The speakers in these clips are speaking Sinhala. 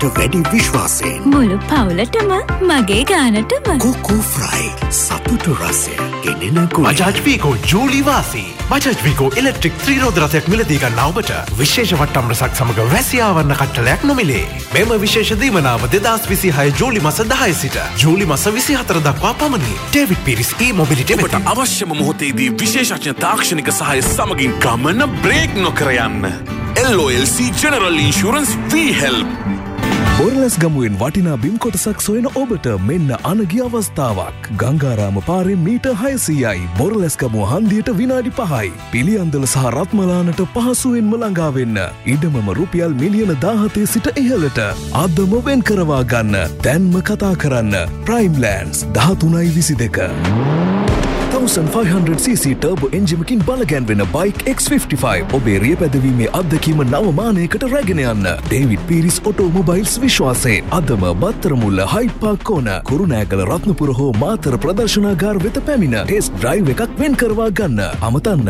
වැඩි විශ්වාසයෙන් මුළු පවුලටම මගේ ගානටම කොකෝ ෆ්‍රයි සතුටු රසය ගෙනෙන ගුණ බජාජ් වීගෝ ජූලි වාසී බජාජ් වීගෝ ඉලෙක්ට්‍රික් 3 රෝද රථයක් මිලදී ගන්නා ඔබට විශේෂ වට්ටම් රසක් සමග වැසියාවරණ කට්ටලයක් නොමිලේ මෙම විශේෂ දීමනාව 2026 ජූලි මාස 10 සිට ජූලි මාස 24 දක්වා පමණි ඩේවිඩ් පීරිස් e-mobility ඔබට අවශ්‍යම මොහොතේදී විශේෂඥ තාක්ෂණික සහාය සමගින් ගමන බ්‍රේක් නොකර යන්න LOLC General Insurance We Help බොරලැස් ගමුවෙන් වටිනා බිම් කොටසක් සොයන ඔබට මෙන්න අනගිය අවස්ථාවක්. ගංගාරාම පාරේ මීටර් 600යි බොරලැස් ගමුව හන්දියට විනාඩි 5යි. පිළියන්දල සහ රත්මලානට පහසුවෙන්ම ළඟා වෙන්න. ඉඩමම රුපියල් මිලියන 17 සිට ඉහළට. අදම වෙන් කරවා ගන්න. දැන්ම කතා කරන්න. Prime Lands 1322. 1500cc turbo engine-කින් බලගැන්වෙන bike X55 ඔබේ රිය පැදවීමේ අත්දැකීම නව මානයකට රැගෙන යන්න. ඩේවිඩ් පීරිස් ඔටෝමොබයිල්ස් විශ්වාසයෙන් අදම බත්තරමුල්ල හයිඩ් පාක් කෝන කුරුණෑගල රත්නපුර හෝ මාතර ප්‍රදර්ශනාගාර වෙත පැමිණ ටෙස්ට් ඩ්‍රයිව් එකක් වෙන් කරවා ගන්න. අමතන්න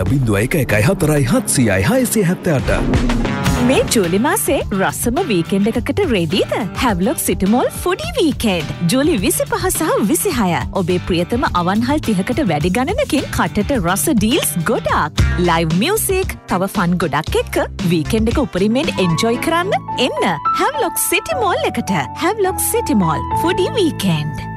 0114 මේ ජූලි මාසේ රසම වීකෙන්ඩ් එකකට රෙඩීද? හැව්ලොක් සිටි මෝල් ෆුඩි වීකෙන්ඩ්. ජූලි 25 සහ 26. ඔබේ ප්‍රියතම අවන්හල් 30කට වැඩි ගණනකින් කටට රස ඩීල්ස් ගොඩාක්. ලයිව් මියුසික්, තව ෆන් ගොඩක් එක්ක වීකෙන්ඩ් එක උපරිමයෙන් එන්ජොයි කරන්න එන්න හැව්ලොක් සිටි මෝල් එකට. හැව්ලොක් සිටි මෝල් ෆුඩි වීකෙන්ඩ්.